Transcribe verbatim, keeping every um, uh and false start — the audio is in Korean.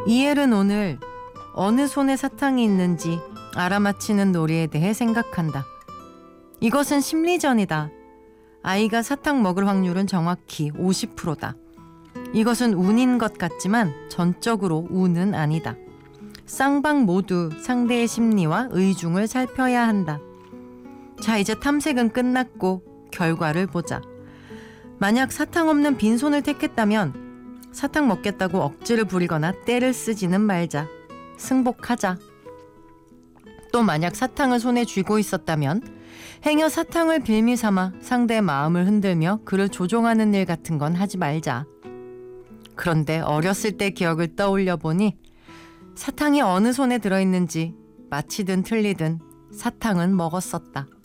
이엘은 오늘 어느 손에 사탕이 있는지 알아맞히는 놀이에 대해 생각한다. 이것은 심리전이다. 아이가 사탕 먹을 확률은 정확히 오십 퍼센트다. 이것은 운인 것 같지만 전적으로 운은 아니다. 쌍방 모두 상대의 심리와 의중을 살펴야 한다. 자, 이제 탐색은 끝났고 결과를 보자. 만약 사탕 없는 빈손을 택했다면 사탕 먹겠다고 억지를 부리거나 떼를 쓰지는 말자. 승복하자. 또 만약 사탕을 손에 쥐고 있었다면 행여 사탕을 빌미 삼아 상대의 마음을 흔들며 그를 조종하는 일 같은 건 하지 말자. 그런데 어렸을 때 기억을 떠올려 보니 사탕이 어느 손에 들어있는지 맞히든 틀리든 사탕은 먹었었다.